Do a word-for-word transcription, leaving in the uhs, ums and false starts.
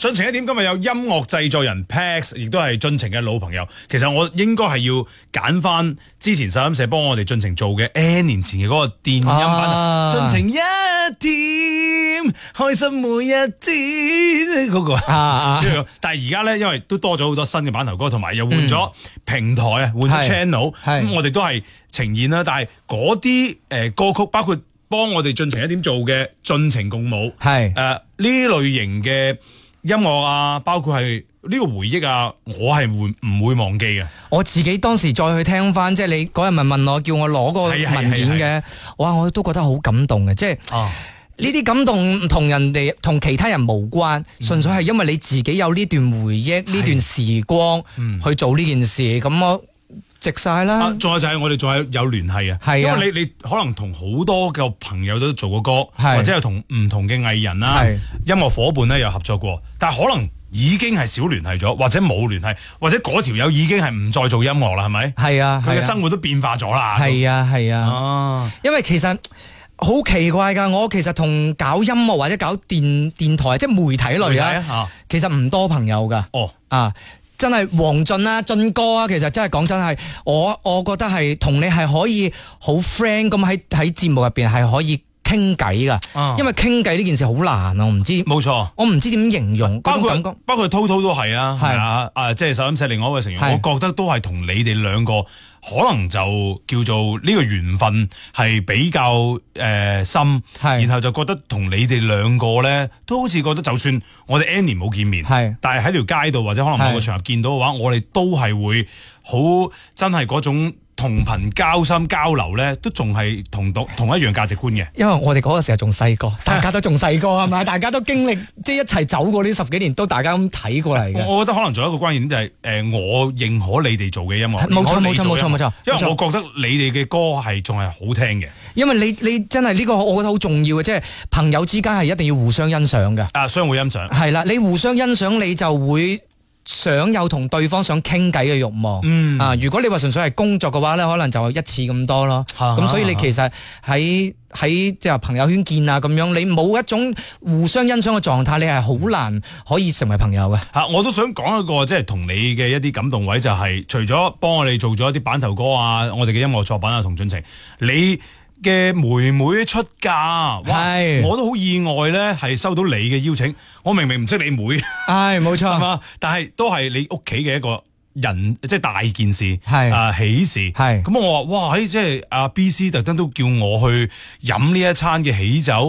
進程一點今日有音樂製作人 Pax， 亦都係進程嘅老朋友。其實我應該係要揀翻之前收音社幫我哋進程做嘅 N 年前嘅嗰個電音版，進程一點開心每一天嗰、那個。啊啊、但係而家咧，因為都多咗好多新嘅版頭歌，同埋又換咗平台啊，換咗 channel，咁我哋都係呈現啦。但係嗰啲誒歌曲，包括幫我哋進程一點做嘅進程共舞，係誒呢類型嘅音樂啊，包括係呢個回憶啊，我係會唔會忘記嘅？ 我自己當時再去聽翻，即係你嗰日咪問我，叫我攞個文件嘅，哇！我都覺得好感動嘅，即係呢啲感動同人哋同其他人無關，純、嗯、粹係因為你自己有呢段回憶、呢段時光去做呢件事，咁、嗯、我。食晒啦！ 仲、啊、有就係我哋仲有有聯繫啊，係因為你你可能同好多嘅朋友都做過歌，或者係同唔同嘅藝人啦、音樂夥伴咧有合作過，但係可能已經係少聯繫咗，或者冇聯繫，或者嗰條友已經係唔再做音樂啦，係咪？係啊，佢嘅生活都變化咗啦。係啊，係啊，啊，因為其實好奇怪噶，我其實同搞音樂或者搞電電台即係媒體類啊，啊其實唔多朋友噶。哦啊。真係黃俊啊，俊哥啊，其實真係講真係，我我覺得係同你係可以好 friend 咁喺喺節目入邊係可以傾偈噶，啊、因為傾偈呢件事好難啊，我唔知。冇錯，我唔知點形容。包括包括滔滔都係啊，係啊，啊即係收音社另外一位成員，我覺得都係同你哋兩個可能就叫做呢個緣分係比較誒、呃、深，然後就覺得同你哋兩個咧都好似覺得就算我哋 N 年冇見面，但係喺條街度或者可能某個場合見到嘅話，我哋都係會好真係嗰種同頻交心交流咧，都仲係同同同一樣價值觀嘅。因為我哋嗰個時候仲細個，大家都仲細個係咪？大家都經歷即係一齊走過呢十幾年，都大家咁睇過嚟嘅。我覺得可能仲有一個關鍵點就係、是、誒、呃，我認可你哋做嘅音樂。冇錯冇錯冇錯冇錯，因為我覺得你哋嘅歌係仲係好聽嘅。因為你你真係呢個，我覺得好重要嘅，即係朋友之間係一定要互相欣賞嘅。啊，相互欣賞係啦，你互相欣賞，你就會想有同對方想傾偈嘅慾望，嗯啊，如果你話純粹係工作嘅話咧，可能就一次咁多咯。咁、啊、所以你其實喺喺即係朋友圈見啊咁樣，你冇一種互相欣賞嘅狀態，你係好難可以成為朋友嘅。吓、啊，我都想講一個即係同你嘅一啲感動位，就係、是、除咗幫我哋做咗一啲版頭歌啊，我哋嘅音樂作品啊，同進程，你嘅妹妹出嫁，係我都好意外咧，係收到你嘅邀請。我明明唔識你妹，係冇錯，係嘛？但係都係你屋企嘅一個人，即係大件事，係啊喜事，係咁我話哇，即係阿 B C 特登都叫我去飲呢一餐嘅喜酒。